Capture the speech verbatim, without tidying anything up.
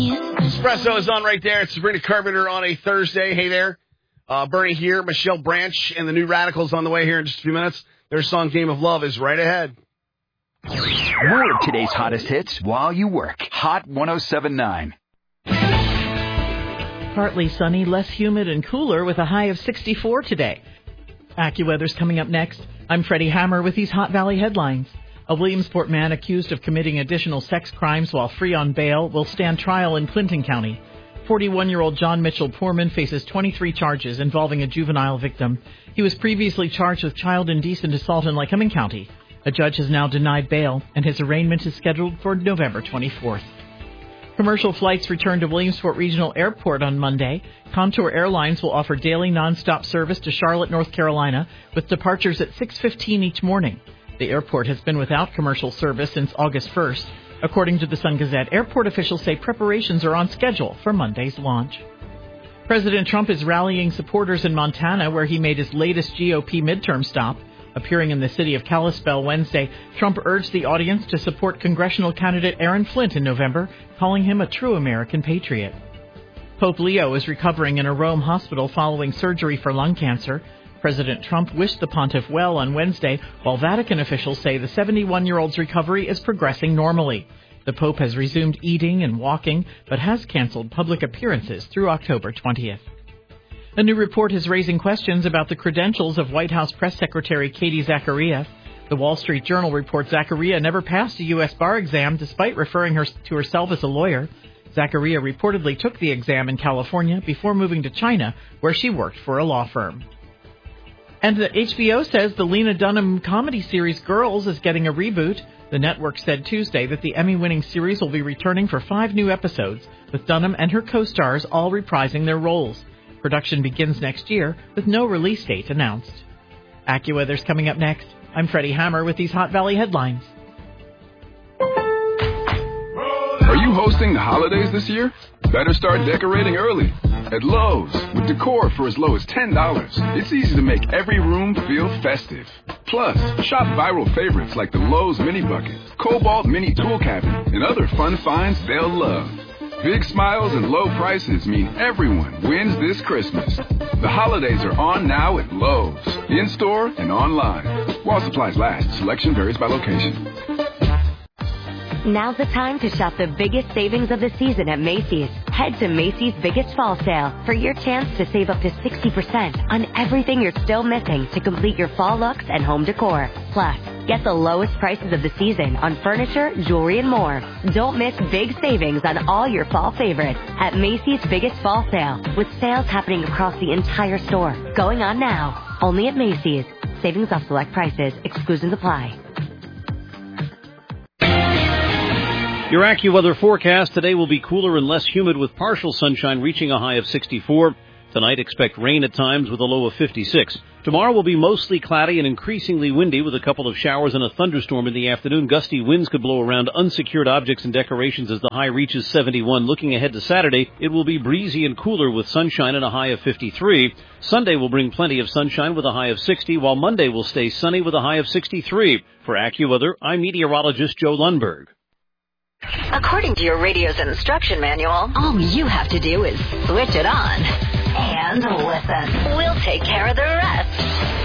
Espresso is on right there. It's Sabrina Carpenter on a Thursday. Hey there. Uh, Bernie here. Michelle Branch and the New Radicals on the way here in just a few minutes. Their song Game of Love is right ahead. More of today's hottest hits while you work. Hot one oh seven point nine. Partly sunny, less humid and cooler with a high of sixty-four today. AccuWeather's coming up next. I'm Freddie Hammer with these Hot Valley headlines. A Williamsport man accused of committing additional sex crimes while free on bail will stand trial in Clinton County. forty-one-year-old John Mitchell Poorman faces twenty-three charges involving a juvenile victim. He was previously charged with child indecent assault in Lycoming County. A judge has now denied bail, and his arraignment is scheduled for November twenty-fourth. Commercial flights return to Williamsport Regional Airport on Monday. Contour Airlines will offer daily nonstop service to Charlotte, North Carolina, with departures at six fifteen each morning. The airport has been without commercial service since August first. According to the Sun-Gazette, airport officials say preparations are on schedule for Monday's launch. President Trump is rallying supporters in Montana, where he made his latest G O P midterm stop. Appearing in the city of Kalispell Wednesday, Trump urged the audience to support congressional candidate Aaron Flint in November, calling him a true American patriot. Pope Leo is recovering in a Rome hospital following surgery for lung cancer. President Trump wished the pontiff well on Wednesday, while Vatican officials say the seventy-one-year-old's recovery is progressing normally. The Pope has resumed eating and walking, but has canceled public appearances through October twentieth. A new report is raising questions about the credentials of White House Press Secretary Katie Zachariah. The Wall Street Journal reports Zachariah never passed a U S bar exam despite referring her to herself as a lawyer. Zachariah reportedly took the exam in California before moving to China, where she worked for a law firm. And the H B O says the Lena Dunham comedy series Girls is getting a reboot. The network said Tuesday that the Emmy-winning series will be returning for five new episodes, with Dunham and her co-stars all reprising their roles. Production begins next year, with no release date announced. AccuWeather's coming up next. I'm Freddie Hammer with these Hot Valley headlines. Are you hosting the holidays this year? Better start decorating early. At Lowe's, with decor for as low as ten dollars, it's easy to make every room feel festive. Plus, shop viral favorites like the Lowe's Mini Bucket, Cobalt Mini Tool Cabinet, and other fun finds they'll love. Big smiles and low prices mean everyone wins this Christmas. The holidays are on now at Lowe's, in-store and online. While supplies last, selection varies by location. Now's the time to shop the biggest savings of the season at Macy's. Head to Macy's Biggest Fall Sale for your chance to save up to sixty percent on everything you're still missing to complete your fall looks and home decor. Plus, get the lowest prices of the season on furniture, jewelry, and more. Don't miss big savings on all your fall favorites at Macy's Biggest Fall Sale, with sales happening across the entire store. Going on now. Only at Macy's. Savings off select prices. Exclusions apply. Your AccuWeather forecast today will be cooler and less humid with partial sunshine reaching a high of sixty-four. Tonight, expect rain at times with a low of fifty-six. Tomorrow will be mostly cloudy and increasingly windy with a couple of showers and a thunderstorm in the afternoon. Gusty winds could blow around unsecured objects and decorations as the high reaches seventy-one. Looking ahead to Saturday, it will be breezy and cooler with sunshine and a high of fifty-three. Sunday will bring plenty of sunshine with a high of sixty, while Monday will stay sunny with a high of sixty-three. For AccuWeather, I'm meteorologist Joe Lundberg. According to your radio's instruction manual, all you have to do is switch it on and listen. We'll take care of the rest.